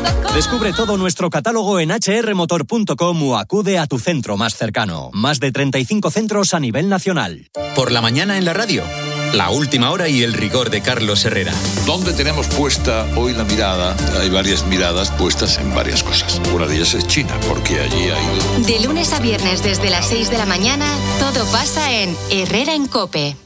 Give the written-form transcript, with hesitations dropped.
Descubre todo nuestro catálogo en hrmotor.com o acude a tu centro más cercano. Más de 35 centros a nivel nacional. Por la mañana en la radio, La Última Hora y el rigor de Carlos Herrera. ¿Dónde tenemos puesta hoy la mirada? Hay varias miradas puestas en varias cosas. Una de ellas es China, porque allí ha ido... De lunes a viernes desde las 6 de la mañana, todo pasa en Herrera en COPE.